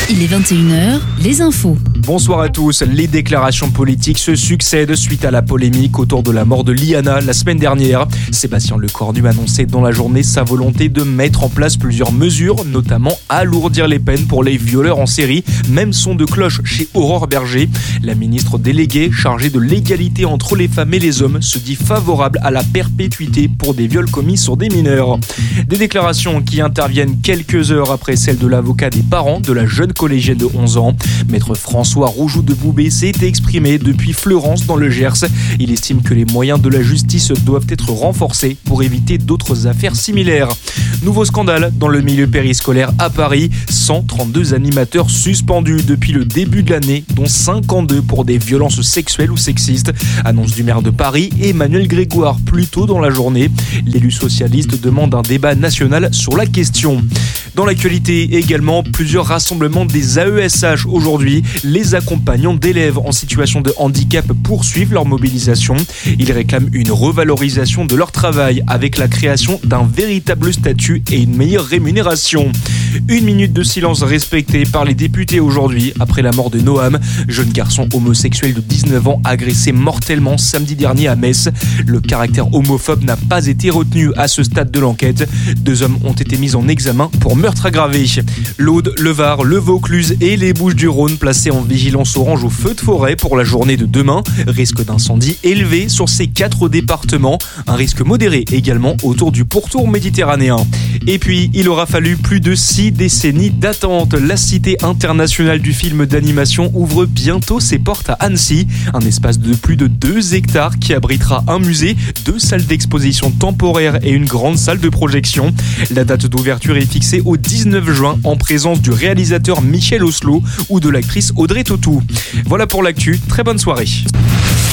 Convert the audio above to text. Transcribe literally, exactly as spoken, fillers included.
Il est vingt et une heures, les infos. Bonsoir à tous. Les déclarations politiques se succèdent suite à la polémique autour de la mort de Liana la semaine dernière. Sébastien Lecornu a annoncé dans la journée sa volonté de mettre en place plusieurs mesures, notamment alourdir les peines pour les violeurs en série. Même son de cloche chez Aurore Berger. La ministre déléguée chargée de l'égalité entre les femmes et les hommes se dit favorable à la perpétuité pour des viols commis sur des mineurs. Des déclarations qui interviennent quelques heures après celles de l'avocat des parents de la jeune collégienne de onze ans. Maître François Roujoux de Boubé s'est exprimé depuis Fleurance dans le Gers. Il estime que les moyens de la justice doivent être renforcés pour éviter d'autres affaires similaires. Nouveau scandale dans le milieu périscolaire à Paris. cent trente-deux animateurs suspendus depuis le début de l'année, dont cinquante-deux pour des violences sexuelles ou sexistes. Annonce du maire de Paris, Emmanuel Grégoire, plus tôt dans la journée. L'élu socialiste demande un débat national sur la question. Dans l'actualité également, plusieurs rassemblements des A E S H aujourd'hui. Les accompagnants d'élèves en situation de handicap poursuivent leur mobilisation. Ils réclament une revalorisation de leur travail avec la création d'un véritable statut et une meilleure rémunération. Une minute de silence respectée par les députés aujourd'hui après la mort de Noam, jeune garçon homosexuel de dix-neuf ans agressé mortellement samedi dernier à Metz. Le caractère homophobe n'a pas été retenu à ce stade de l'enquête. Deux hommes ont été mis en examen pour meurtre aggravé. L'Aude, le Var, le Vaucluse et les Bouches-du-Rhône placés en vigilance orange au feu de forêt pour la journée de demain. Risque d'incendie élevé sur ces quatre départements. Un risque modéré également autour du pourtour méditerranéen. Et puis, il aura fallu plus de six décennies d'attente. La Cité internationale du film d'animation ouvre bientôt ses portes à Annecy. Un espace de plus de deux hectares qui abritera un musée, deux salles d'exposition temporaires et une grande salle de projection. La date d'ouverture est fixée au dix-neuf juin en présence du réalisateur Michel Oslo ou de l'actrice Audrey Tautou. Voilà pour l'actu, très bonne soirée.